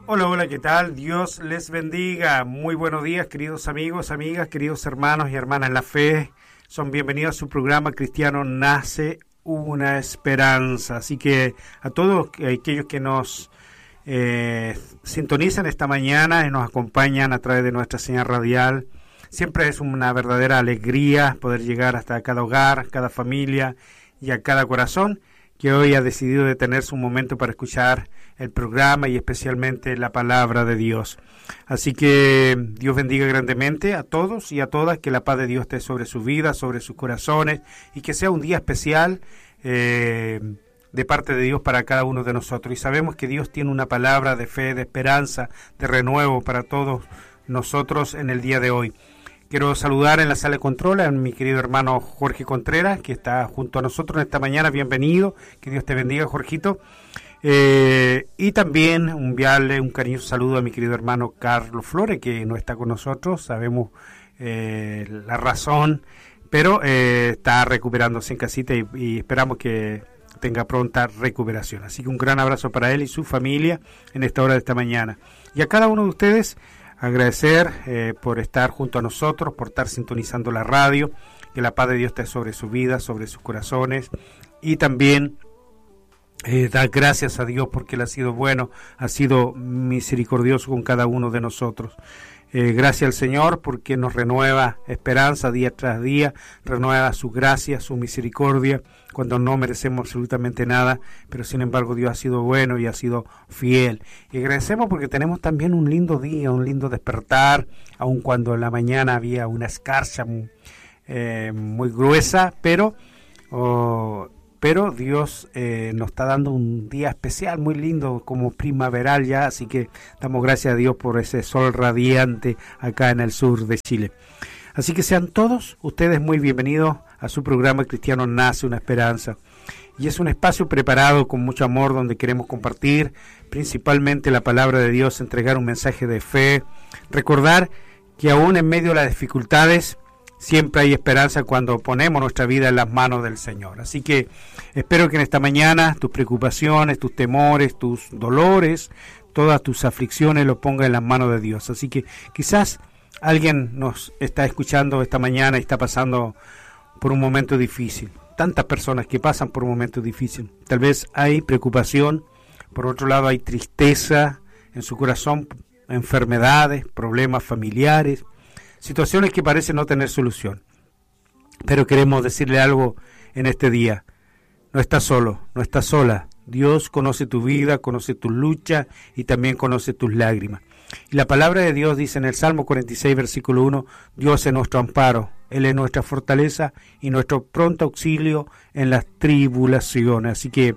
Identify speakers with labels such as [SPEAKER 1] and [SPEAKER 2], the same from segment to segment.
[SPEAKER 1] Hola, hola, ¿qué tal? Dios les bendiga. Muy buenos días, queridos amigos, amigas, queridos hermanos y hermanas en la fe. Son bienvenidos a su programa Cristiano Nace una Esperanza. Así que a todos aquellos que nos sintonizan esta mañana y nos acompañan a través de nuestra señal radial, siempre es una verdadera alegría poder llegar hasta cada hogar, cada familia y a cada corazón que hoy ha decidido detenerse un momento para escuchar el programa y especialmente la palabra de Dios. Así que Dios bendiga grandemente a todos y a todas, que la paz de Dios esté sobre su vida, sobre sus corazones, y que sea un día especial de parte de Dios para cada uno de nosotros. Y sabemos que Dios tiene una palabra de fe, de esperanza, de renuevo para todos nosotros en el día de hoy. Quiero saludar en la sala de control a mi querido hermano Jorge Contreras, que está junto a nosotros en esta mañana. Bienvenido, que Dios te bendiga, Jorgito. Y también enviarle un cariñoso saludo a mi querido hermano Carlos Flores, que no está con nosotros. Sabemos la razón, pero está recuperándose en casita y esperamos que tenga pronta recuperación. Así que un gran abrazo para él y su familia en esta hora de esta mañana. Y a cada uno de ustedes, agradecer por estar junto a nosotros, por estar sintonizando la radio, que la paz de Dios esté sobre su vida, sobre sus corazones, y también dar gracias a Dios porque Él ha sido bueno, ha sido misericordioso con cada uno de nosotros. Gracias al Señor porque nos renueva esperanza día tras día, renueva su gracia, su misericordia, cuando no merecemos absolutamente nada, pero sin embargo Dios ha sido bueno y ha sido fiel. Y agradecemos porque tenemos también un lindo día, un lindo despertar, aun cuando en la mañana había una escarcha muy gruesa, pero Dios nos está dando un día especial, muy lindo, como primaveral ya, así que damos gracias a Dios por ese sol radiante acá en el sur de Chile. Así que sean todos ustedes muy bienvenidos a su programa Cristiano Nace una Esperanza. Y es un espacio preparado con mucho amor donde queremos compartir principalmente la palabra de Dios, entregar un mensaje de fe, recordar que aún en medio de las dificultades siempre hay esperanza cuando ponemos nuestra vida en las manos del Señor. Así que espero que en esta mañana tus preocupaciones, tus temores, tus dolores, todas tus aflicciones lo pongas en las manos de Dios. Así que quizás alguien nos está escuchando esta mañana y está pasando por un momento difícil. Tantas personas que pasan por un momento difícil. Tal vez hay preocupación, por otro lado hay tristeza en su corazón, enfermedades, problemas familiares, situaciones que parecen no tener solución. Pero queremos decirle algo en este día. No estás solo, no estás sola. Dios conoce tu vida, conoce tu lucha y también conoce tus lágrimas. Y la palabra de Dios dice en el Salmo 46, versículo 1, Dios es nuestro amparo, Él es nuestra fortaleza y nuestro pronto auxilio en las tribulaciones. Así que,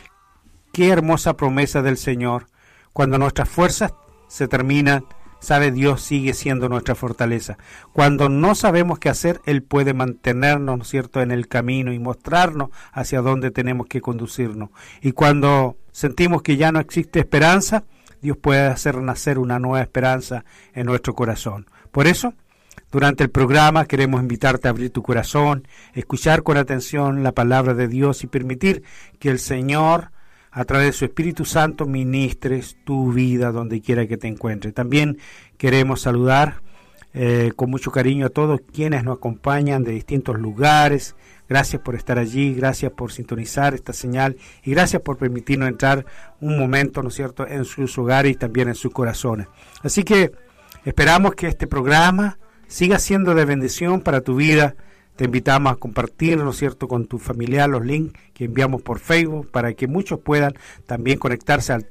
[SPEAKER 1] qué hermosa promesa del Señor. Cuando nuestras fuerzas se terminan, sabe Dios sigue siendo nuestra fortaleza. Cuando no sabemos qué hacer, Él puede mantenernos, ¿no es cierto?, en el camino y mostrarnos hacia dónde tenemos que conducirnos. Y cuando sentimos que ya no existe esperanza, Dios puede hacer nacer una nueva esperanza en nuestro corazón. Por eso, durante el programa queremos invitarte a abrir tu corazón, escuchar con atención la palabra de Dios y permitir que el Señor, a través de su Espíritu Santo, ministres tu vida donde quiera que te encuentres. También queremos saludar con mucho cariño a todos quienes nos acompañan de distintos lugares. Gracias por estar allí, gracias por sintonizar esta señal y gracias por permitirnos entrar un momento, ¿no es cierto?, en sus hogares y también en sus corazones. Así que esperamos que este programa siga siendo de bendición para tu vida. Te invitamos a compartir, ¿no es cierto?, con tu familiar los links que enviamos por Facebook para que muchos puedan también conectarse al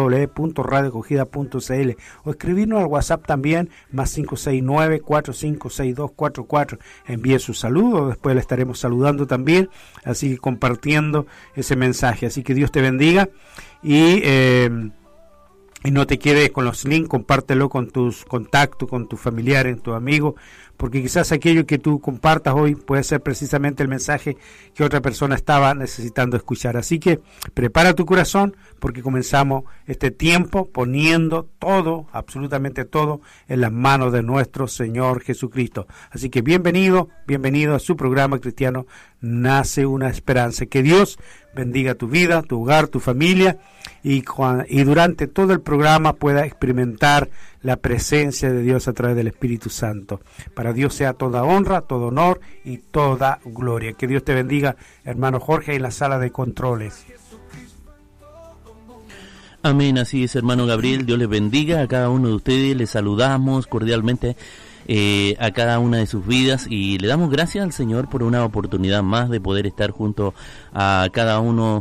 [SPEAKER 1] www.radioacogida.cl o escribirnos al WhatsApp también, más 569-456244. Envíe su saludo, después le estaremos saludando también, así que compartiendo ese mensaje. Así que Dios te bendiga y no te quedes con los links, compártelo con tus contactos, con tus familiares, tus amigos, porque quizás aquello que tú compartas hoy puede ser precisamente el mensaje que otra persona estaba necesitando escuchar. Así que prepara tu corazón, porque comenzamos este tiempo poniendo todo, absolutamente todo, en las manos de nuestro Señor Jesucristo. Así que bienvenido a su programa cristiano Nace una Esperanza. Que Dios bendiga tu vida, tu hogar, tu familia, y durante todo el programa pueda experimentar la presencia de Dios a través del Espíritu Santo. Para Dios sea toda honra, todo honor y toda gloria. Que Dios te bendiga, hermano Jorge, en la sala de controles.
[SPEAKER 2] Amén, así es, hermano Gabriel. Dios les bendiga a cada uno de ustedes. Les saludamos cordialmente a cada una de sus vidas y le damos gracias al Señor por una oportunidad más de poder estar junto a cada uno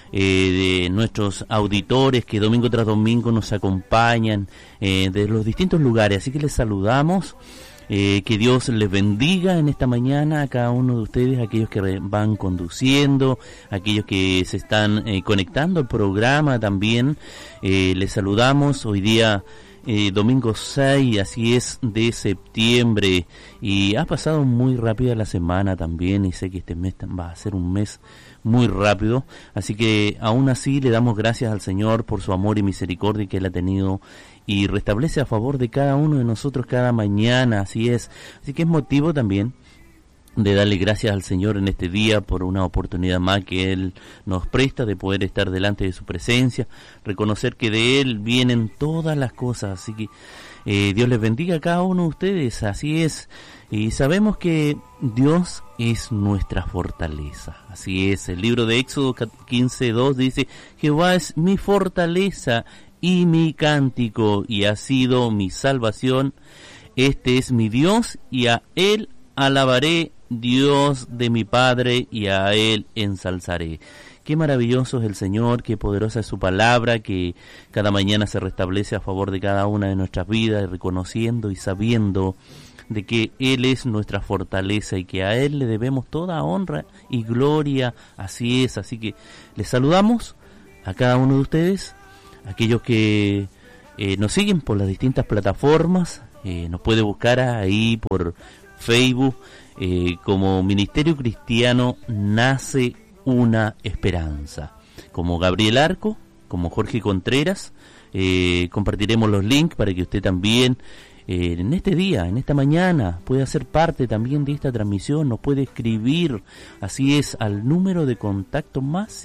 [SPEAKER 2] de nuestros auditores que domingo tras domingo nos acompañan de los distintos lugares. Así que les saludamos. Que Dios les bendiga en esta mañana a cada uno de ustedes, aquellos que van conduciendo, aquellos que se están conectando al programa también. Les saludamos hoy día, domingo 6, así es, de septiembre, y ha pasado muy rápida la semana también, y sé que este mes va a ser un mes muy rápido, así que aún así le damos gracias al Señor por su amor y misericordia que Él ha tenido y restablece a favor de cada uno de nosotros cada mañana, así es. Así que es motivo también de darle gracias al Señor en este día por una oportunidad más que Él nos presta de poder estar delante de su presencia, reconocer que de Él vienen todas las cosas, así que Dios les bendiga a cada uno de ustedes, así es. Y sabemos que Dios es nuestra fortaleza, así es. El libro de Éxodo 15:2 dice: Jehová es mi fortaleza y mi cántico, y ha sido mi salvación. Este es mi Dios, y a Él alabaré, Dios de mi Padre, y a Él ensalzaré. Qué maravilloso es el Señor, qué poderosa es su palabra, que cada mañana se restablece a favor de cada una de nuestras vidas, reconociendo y sabiendo de que Él es nuestra fortaleza y que a Él le debemos toda honra y gloria. Así es, así que les saludamos a cada uno de ustedes, aquellos que nos siguen por las distintas plataformas. Nos puede buscar ahí por Facebook como Ministerio Cristiano Nace una Esperanza, como Gabriel Arco, como Jorge Contreras. Compartiremos los links para que usted también en este día, en esta mañana, pueda ser parte también de esta transmisión. Nos puede escribir, así es, al número de contacto más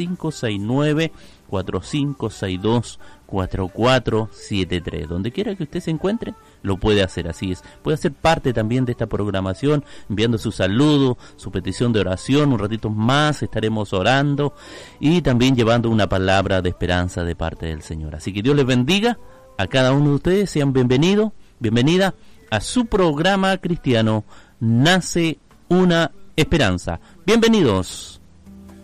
[SPEAKER 2] 569-4562-4473. Donde quiera que usted se encuentre, lo puede hacer, así es. Puede ser parte también de esta programación, enviando su saludo, su petición de oración. Un ratito más estaremos orando y también llevando una palabra de esperanza de parte del Señor. Así que Dios les bendiga a cada uno de ustedes. Sean bienvenida a su programa cristiano Nace una Esperanza. Bienvenidos.